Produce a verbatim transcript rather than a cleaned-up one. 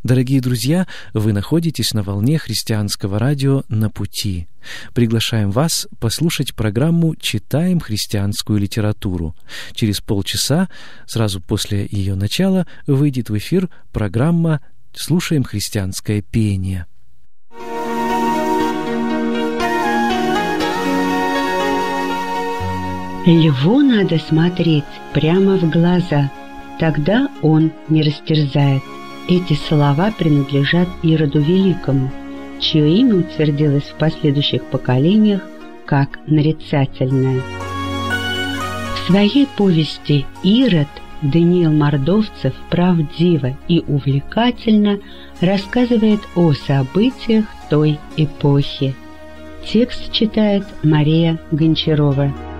Дорогие друзья, вы находитесь на волне христианского радио «На пути». Приглашаем вас послушать программу «Читаем христианскую литературу». Через полчаса, сразу после ее начала, выйдет в эфир программа «Слушаем христианское пение». Льву надо смотреть прямо в глаза, тогда он не растерзает. Эти слова принадлежат Ироду Великому, чье имя утвердилось в последующих поколениях как нарицательное. В своей повести «Ирод» Даниил Мордовцев правдиво и увлекательно рассказывает о событиях той эпохи. Текст читает Мария Гончарова.